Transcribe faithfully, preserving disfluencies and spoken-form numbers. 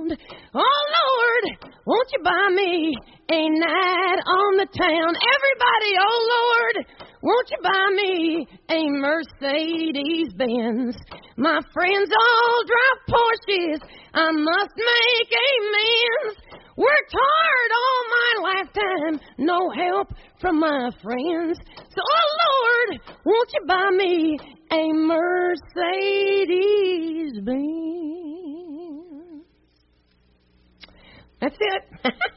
around. Oh, Lord, won't you buy me a night on the town? Everybody, oh, Lord, won't you buy me a Mercedes-Benz? My friends all drive Porsches. I must make amends. Worked hard all my lifetime, no help from my friends. So, oh, Lord, won't you buy me a Mercedes-Benz? That's it.